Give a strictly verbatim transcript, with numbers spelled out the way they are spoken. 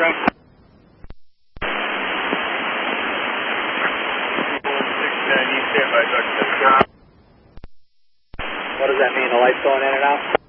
train. What does that mean? The lights going in and out?